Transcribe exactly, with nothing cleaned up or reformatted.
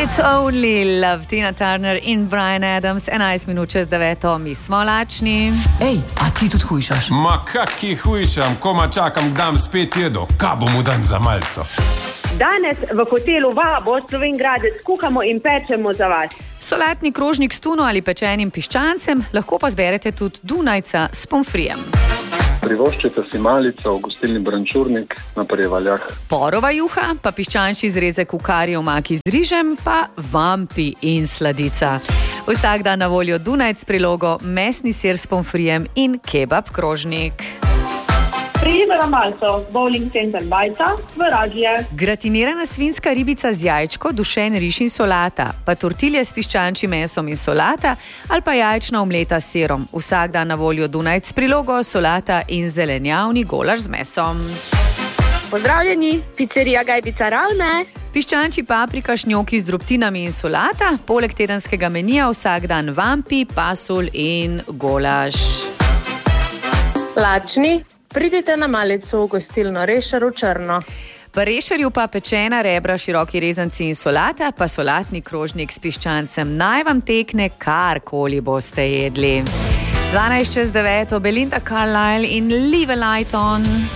It's only love, Tina Turner in Bryan Adams, enajst minut čez deveto, mi smo lačni. Ej, a ti tudi hujšaš? Ma kaki hujšam, koma čakam, kdam spet jedo, kaj bom dan za malco. Danes v hotelu Vabo Slovenj Gradec kuhamo in pečemo za vas. Solatni krožnik s tuno ali pečenim piščancem, lahko pa zberete tudi dunajca s pomfrijem. Privoščite si malico v gostilni Brančurnik na Prevaljah. Porova juha, pa piščančji zrezek v kari omaki z rižem, pa vampi in sladica. Vsak dan na voljo Dunajc prilogo, mesni sir s pomfrijem in kebab krožnik. Prijeva malco, bowling center Bajca v Radlje. Gratinirana svinska ribica z jajčko, dušen riž in solata, pa tortilje s piščančjim mesom in solata ali pa jajčna omleta s sirom. Vsak dan na voljo Dunajc prilogo, solata in zelenjavni golaž z mesom. Pozdravljeni, pizzerija Gajbica Ravne. Piščančji paprika, šnjoki z drobtinami in solata, poleg tedenskega menija vsak dan vampi, pasulj in golaž. Lačni, pridite na malico v gostilno Rešer v Črno. V Rešerju pa pečena rebra, široki rezanci in solata, pa solatni krožnik s piščancem. Naj vam tekne karkoli boste jedli. dvanajst čez deveto, Belinda Carlisle in Live a Light On.